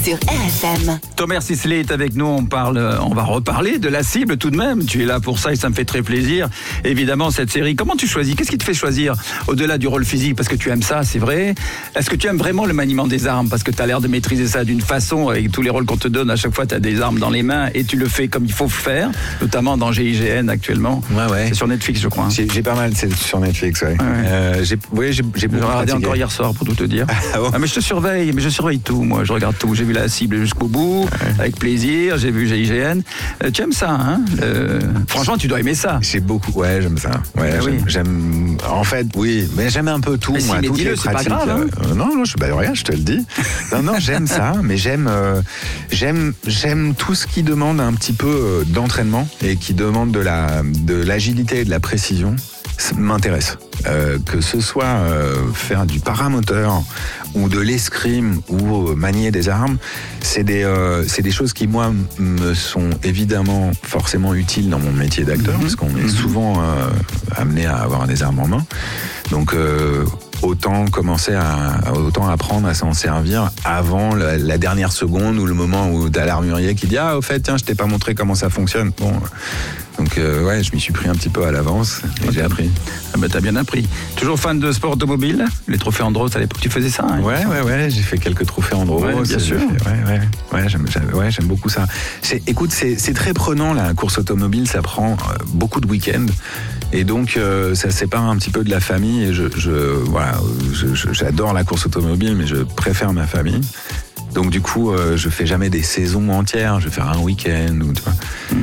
sur RFM. Thomas Sisley est avec nous, on va reparler de La Cible tout de même. Tu es là pour ça et ça me fait très plaisir. Évidemment, cette série, comment tu choisis? Qu'est-ce qui te fait choisir au-delà du rôle physique? Parce que tu aimes ça, c'est vrai. Est-ce que tu aimes vraiment le maniement des armes? Parce que tu as l'air de maîtriser ça d'une façon, avec tous les rôles qu'on te donne, à chaque fois tu as des armes dans les mains et tu le fais comme il faut faire, notamment dans GIGN actuellement. Ouais. C'est sur Netflix, je crois. J'ai pas mal, c'est sur Netflix, ouais. J'ai regardé encore hier soir pour tout te dire. Mais je te surveille, tout, moi, je regarde tout. J'ai vu La Cible jusqu'au bout, avec plaisir, j'ai vu GIGN. Tu aimes ça, hein? Franchement, tu dois aimer ça. J'aime ça. J'aime, en fait, oui, mais j'aime un peu tout, mais moi, toutes les c'est pratiques. pas grave, hein? Non, regarde, je te le dis. Non, j'aime ça, mais j'aime tout ce qui demande un petit peu d'entraînement et qui demande de l'agilité et de la précision. Ça m'intéresse. Que ce soit faire du paramoteur ou de l'escrime ou manier des armes, c'est des choses qui, moi, me sont évidemment forcément utiles dans mon métier d'acteur, parce qu'on est souvent amené à avoir des armes en main. Donc, autant apprendre à s'en servir avant la dernière seconde ou le moment où t'as l'armurier qui dit « Ah, au fait, tiens, je t'ai pas montré comment ça fonctionne. » Bon, donc, je m'y suis pris un petit peu à l'avance et j'ai appris. Ah bah, t'as bien appris. Toujours fan de sport automobile? Les trophées Andros, à l'époque, tu faisais ça, hein? Ouais, j'ai fait quelques trophées Andros. Ouais, bien sûr. J'aime beaucoup ça. Écoute, c'est très prenant, la course automobile, ça prend beaucoup de week-ends. Et donc, ça sépare un petit peu de la famille. Et j'adore la course automobile, mais je préfère ma famille. Donc du coup, je fais jamais des saisons entières. Je vais faire un week-end ou tu vois.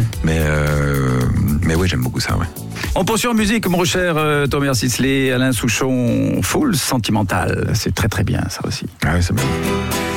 Mais oui, j'aime beaucoup ça. Ouais. On poursuit en musique, mon cher Thomas Sisley, Alain Souchon, Foule Sentimentale. C'est très très bien ça aussi. Ah oui, c'est bien.